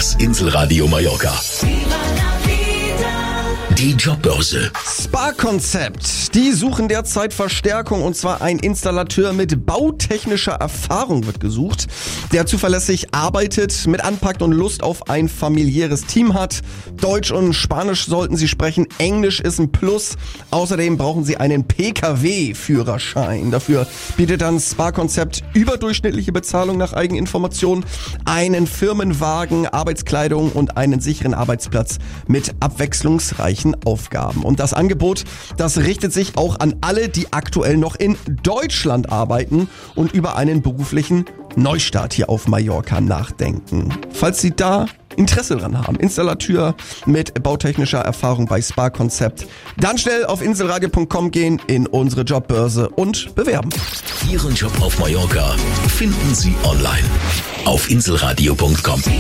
Das Inselradio Mallorca. Die Jobbörse. Spa-Konzept. Die suchen derzeit Verstärkung, und zwar ein Installateur mit bautechnischer Erfahrung wird gesucht, der zuverlässig arbeitet, mit anpackt und Lust auf ein familiäres Team hat. Deutsch und Spanisch sollten sie sprechen, Englisch ist ein Plus. Außerdem brauchen sie einen PKW-Führerschein. Dafür bietet dann Spa-Konzept überdurchschnittliche Bezahlung nach Eigeninformation, einen Firmenwagen, Arbeitskleidung und einen sicheren Arbeitsplatz mit abwechslungsreichen Aufgaben. Und das Angebot, das richtet sich auch an alle, die aktuell noch in Deutschland arbeiten und über einen beruflichen Neustart hier auf Mallorca nachdenken. Falls Sie da Interesse dran haben, Installateur mit bautechnischer Erfahrung bei Spa-Konzept, dann schnell auf inselradio.com gehen, in unsere Jobbörse und bewerben. Ihren Job auf Mallorca finden Sie online auf inselradio.com.